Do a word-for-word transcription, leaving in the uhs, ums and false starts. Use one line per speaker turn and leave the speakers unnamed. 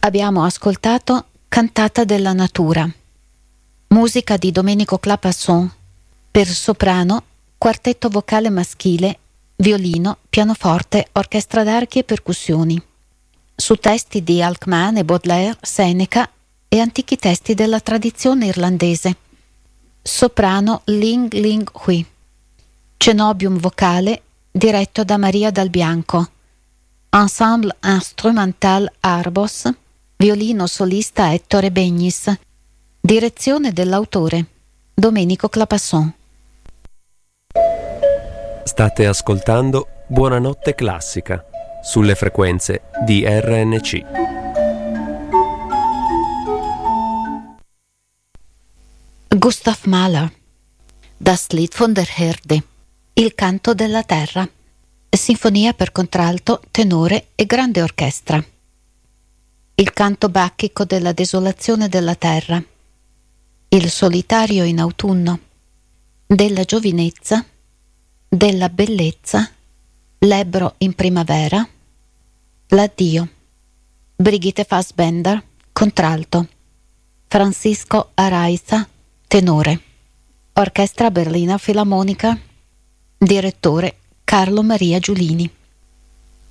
Abbiamo ascoltato Cantata della natura, musica di Domenico Clapasson, per soprano, quartetto vocale maschile, violino, pianoforte, orchestra d'archi e percussioni, su testi di Alcman e Baudelaire, Seneca e antichi testi della tradizione irlandese. Soprano Ling Ling Hui. Cenobium vocale diretto da Maria Dal Bianco. Ensemble instrumental Arbos, violino solista Ettore Begnis. Direzione dell'autore Domenico Clapasson.
State ascoltando Buonanotte Classica sulle frequenze di R N C.
Gustav Mahler, Das Lied von der Erde, Il canto della terra, sinfonia per contralto, tenore e grande orchestra. Il canto bacchico della desolazione della terra, il solitario in autunno, della giovinezza, della bellezza, l'ebbro in primavera, l'addio. Brigitte Fassbender, contralto. Francisco Araiza, tenore. Orchestra Berlina Filarmonica. Direttore Carlo Maria Giulini.